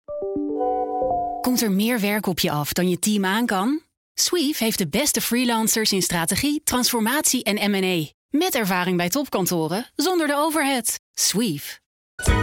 Komt er meer werk op je af dan je team aan kan? Sweeve heeft de beste freelancers in strategie, transformatie en M&A. Met ervaring bij topkantoren, zonder de overhead. Sweeve.